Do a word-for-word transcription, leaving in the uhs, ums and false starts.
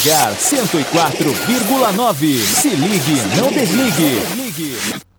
H cento e quatro vírgula nove. Se ligue, não desligue.